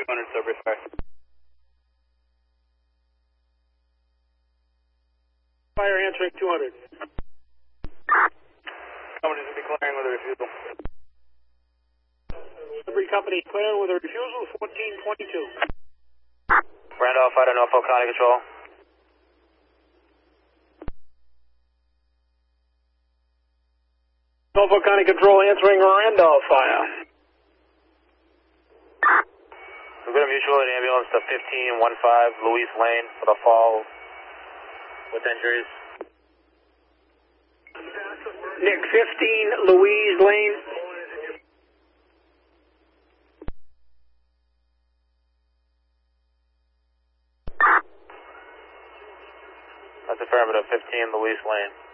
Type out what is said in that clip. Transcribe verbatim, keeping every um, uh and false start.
two hundred, Subway Fire. Fire answering two hundred. Company's going to be clearing with a refusal. Every company clear with a refusal, fourteen twenty-two. Randolph, I don't know, Norfolk County Control. Norfolk County Control answering Randolph Fire. We've got a mutual aid ambulance to fifteen fifteen Louise Lane with a fall with injuries. Nick, fifteen Louise Lane. That's affirmative, fifteen Louise Lane.